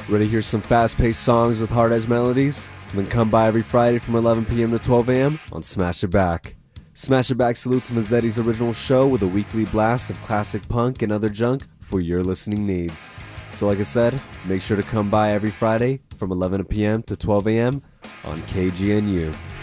Ready to hear some fast-paced songs with hard-edged melodies? Then come by every Friday from 11 p.m. to 12 a.m. on Smash It Back. Smash It Back salutes Mazzetti's original show with a weekly blast of classic punk and other junk for your listening needs. So like I said, make sure to come by every Friday from 11 p.m. to 12 a.m. on KGNU.